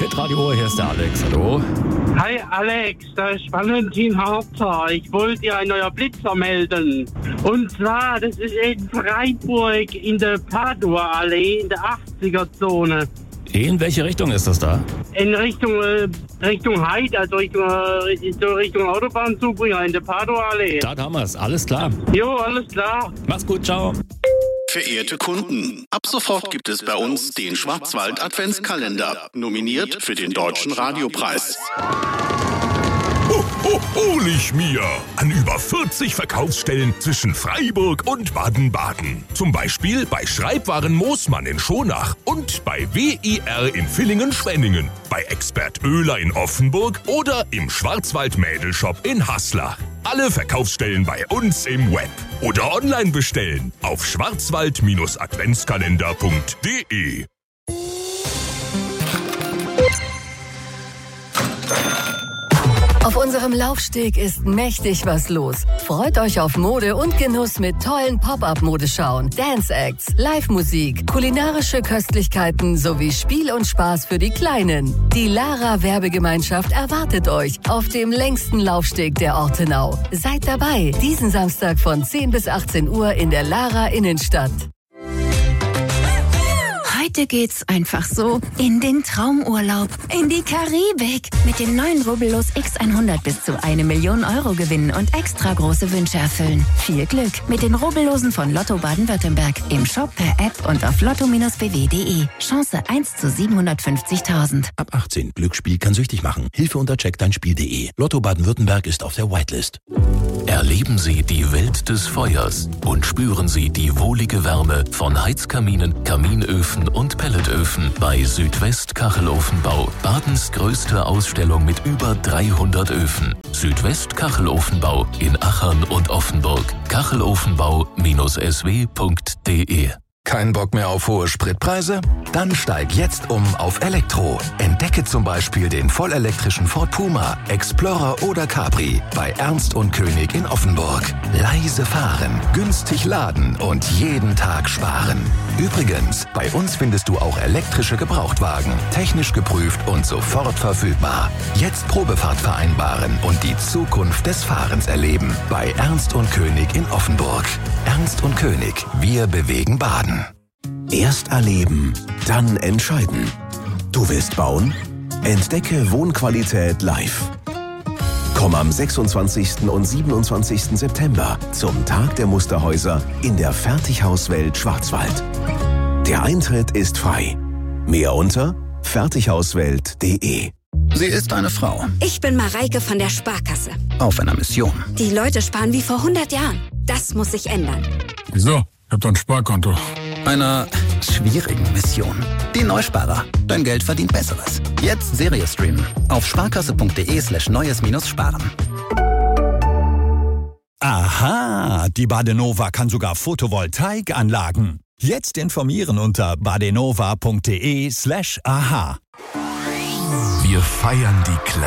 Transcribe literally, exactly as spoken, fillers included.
Mit Radio Ohr, hier ist der Alex. Hallo. Hi Alex, da ist Valentin Harzer. Ich wollte dir ein neuer Blitzer melden. Und zwar, das ist in Freiburg in der Padua-Allee in der achtziger-Zone. In welche Richtung ist das da? In Richtung äh, Richtung Heid, also Richtung, äh, so Richtung Autobahnzubringer in der Padua-Allee. Da haben wir es, alles klar. Jo, alles klar. Mach's gut, ciao. Verehrte Kunden, ab sofort gibt es bei uns den Schwarzwald Adventskalender, nominiert für den Deutschen Radiopreis. Ho, ho, hol ich mir! An über vierzig Verkaufsstellen zwischen Freiburg und Baden-Baden. Zum Beispiel bei Schreibwaren Moosmann in Schonach und bei W I R in Villingen-Schwenningen, bei Expert Oehler in Offenburg oder im Schwarzwald-Mädelshop in Haslach. Alle Verkaufsstellen bei uns im Web. Oder online bestellen auf schwarzwald Adventskalender punkt de. Auf unserem Laufsteg ist mächtig was los. Freut euch auf Mode und Genuss mit tollen Pop-Up-Modeschauen, Dance-Acts, Live-Musik, kulinarische Köstlichkeiten sowie Spiel und Spaß für die Kleinen. Die Lara Werbegemeinschaft erwartet euch auf dem längsten Laufsteg der Ortenau. Seid dabei, diesen Samstag von zehn bis achtzehn Uhr in der Lara Innenstadt. Heute geht's einfach so in den Traumurlaub, in die Karibik. Mit dem neuen Rubbellos X hundert bis zu eine Million Euro gewinnen und extra große Wünsche erfüllen. Viel Glück mit den Rubbellosen von Lotto Baden-Württemberg. Im Shop, per App und auf lotto Bindestrich b w punkt de. Chance eins zu siebenhundertfünfzigtausend. Ab achtzehn. Glücksspiel kann süchtig machen. Hilfe unter check dein Spiel punkt de. Lotto Baden-Württemberg ist auf der Whitelist. Erleben Sie die Welt des Feuers und spüren Sie die wohlige Wärme von Heizkaminen, Kaminöfen und Pelletöfen bei Südwest Kachelofenbau. Badens größte Ausstellung mit über dreihundert Öfen. Südwest Kachelofenbau in Achern und Offenburg. kachelofenbau S W punkt de. Kein Bock mehr auf hohe Spritpreise? Dann steig jetzt um auf Elektro. Entdecke zum Beispiel den vollelektrischen Ford Puma, Explorer oder Capri bei Ernst und König in Offenburg. Leise fahren, günstig laden und jeden Tag sparen. Übrigens, bei uns findest du auch elektrische Gebrauchtwagen, technisch geprüft und sofort verfügbar. Jetzt Probefahrt vereinbaren und die Zukunft des Fahrens erleben bei Ernst und König in Offenburg. Ernst und König, wir bewegen Baden. Erst erleben, dann entscheiden. Du willst bauen? Entdecke Wohnqualität live. Komm am sechsundzwanzigsten und siebenundzwanzigsten September zum Tag der Musterhäuser in der Fertighauswelt Schwarzwald. Der Eintritt ist frei. Mehr unter fertighauswelt punkt de. Sie ist eine Frau. Ich bin Mareike von der Sparkasse. Auf einer Mission. Die Leute sparen wie vor hundert Jahren. Das muss sich ändern. Wieso? Ich hab doch ein Sparkonto. Einer schwierigen Mission. Die Neusparer. Dein Geld verdient Besseres. Jetzt Serie streamen. Auf sparkasse punkt de slash neues minus sparen. Aha, die Badenova kann sogar Photovoltaikanlagen. Jetzt informieren unter badenova punkt de slash aha. Wir feiern die Kleinen.